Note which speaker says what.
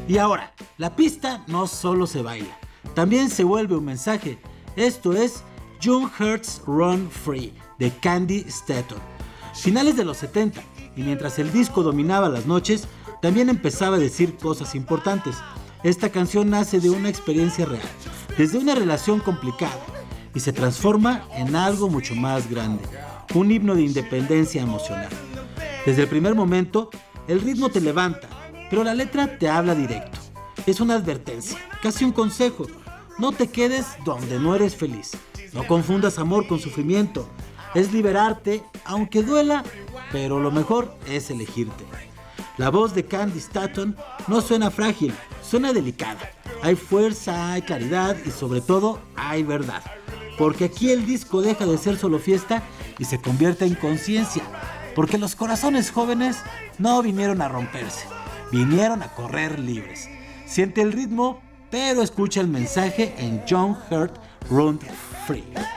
Speaker 1: Y ahora, la pista no solo se baila, también se vuelve un mensaje. Esto es Young Hearts Run Free de Candy Staton. Finales de los 70, y mientras el disco dominaba las noches, también empezaba a decir cosas importantes. Esta canción nace de una experiencia real, desde una relación complicada, y se transforma en algo mucho más grande, un himno de independencia emocional. Desde el primer momento, el ritmo te levanta, pero la letra te habla directo. Es una advertencia, casi un consejo. No te quedes donde no eres feliz. No confundas amor con sufrimiento. Es liberarte, aunque duela, pero lo mejor es elegirte. La voz de Candy Staton no suena frágil, suena delicada. Hay fuerza, hay claridad y sobre todo hay verdad. Porque aquí el disco deja de ser solo fiesta y se convierte en conciencia. Porque los corazones jóvenes no vinieron a romperse, vinieron a correr libres. Siente el ritmo, pero escucha el mensaje en Young Heart Run Free.